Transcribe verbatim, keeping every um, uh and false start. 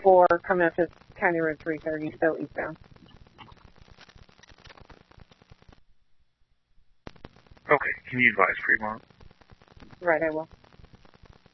four coming up to County Road three thirty, still eastbound. Okay, can you advise Fremont? Right, I will.